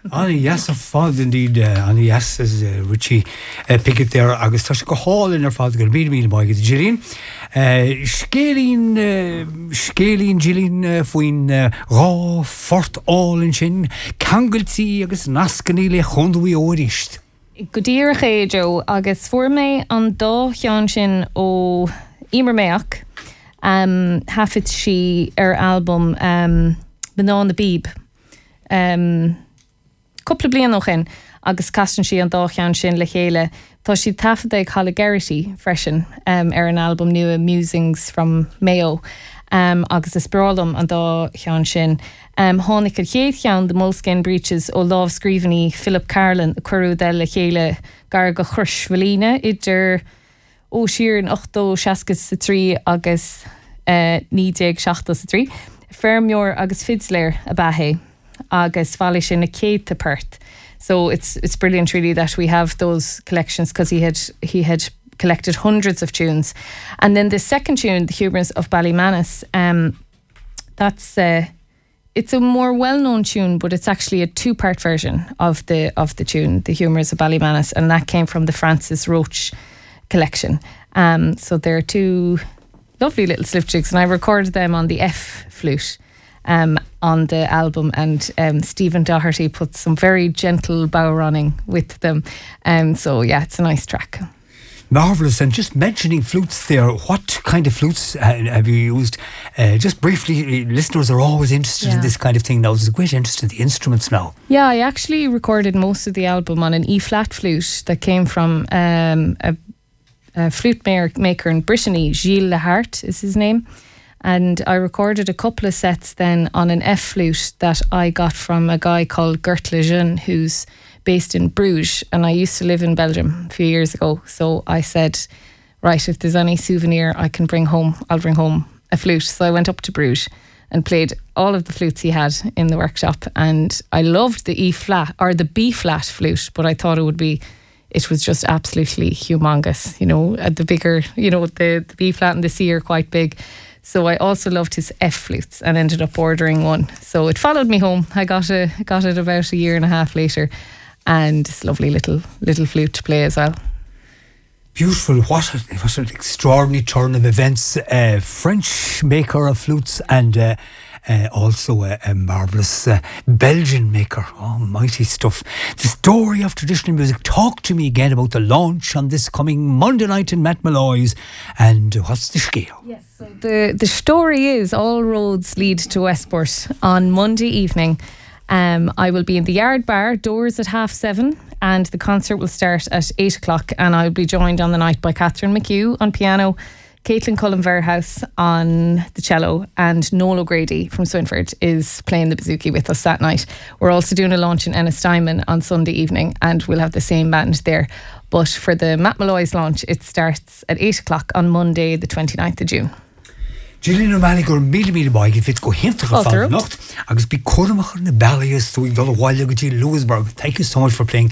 Yes, a fad indeed. Yes, as Richie Pickett there. Agus tá go hall in fad go mí baigad Gillian. Scélín Gillian faoin rá fort all sin Cangaltí agus nascaní le chundaí óirist. Go dír ché Joe agus fuair mé an dó chean sin ó Emer Meach hafid si album Banán the Beeb couple blian noch in agus castan si an dó chean sin le chéile tá si tafad ag Holly Garrity freisin an album nua Musings from Mayo agus is bralum an dó chean sin hánig ar chéad chean the Moleskine Breeches ó lámh scríbhní Philip Carlin cuireadh de le chéile gar go chruis bhlíne idir ó siar an 863 agus 963 Fermor agus Fidsler a bahé agus fáile sin a céad to Perth. So it's brilliant really that we have those collections because he had collected hundreds of tunes. And then the second tune, The Humours of Ballymanus, that's it's a more well-known tune, but it's actually a two-part version of the tune, The Humours of Ballymanus, and that came from the Francis Roach collection. So they're two lovely little slipjigs, and I recorded them on the F flute on the album, and Stephen Doherty put some very gentle bow running with them. So yeah, it's a nice track. Marvellous. And just mentioning flutes there, what kind of flutes have you used? Just briefly, listeners are always interested in this kind of thing now. There's a great interest in the instruments now. Yeah, I actually recorded most of the album on an E-flat flute that came from a flute maker in Brittany, Gilles Lahart is his name. And I recorded a couple of sets then on an F flute that I got from a guy called Gert Lejeune, who's based in Bruges, and I used to live in Belgium a few years ago. So I said, right, if there's any souvenir I can bring home, I'll bring home a flute. So I went up to Bruges and played all of the flutes he had in the workshop, and I loved the E-flat or the B-flat flute, but I thought it was just absolutely humongous, the bigger, the B-flat and the C are quite big. So I also loved his F flutes and ended up ordering one. So it followed me home. I got it about a year and a half later, and it's a lovely little flute to play as well. Beautiful. What an extraordinary turn of events. French maker of flutes and also a marvellous Belgian maker. Oh, mighty stuff. The story of traditional music. Talk to me again about the launch on this coming Monday night in Matt Malloy's, and what's the scale? Yes, so the story is all roads lead to Westport on Monday evening. I will be in the Yard Bar, doors at 7:30, and the concert will start at 8 o'clock, and I'll be joined on the night by Catherine McHugh on piano, Caitlin Cullen-Verhouse on the cello, and Noel O'Grady from Swinford is playing the bouzouki with us that night. We're also doing a launch in Ennistimon on Sunday evening, and we'll have the same band there. But for the Matt Malloy's launch, it starts at 8 o'clock on Monday the 29th of June. Gillian O'Malley gur mí baig if it's go hinta go fáil nacht agus bí cuaramachar na bailíos tú ag dul a bháil go dtí Lewisburg. Thank you so much for playing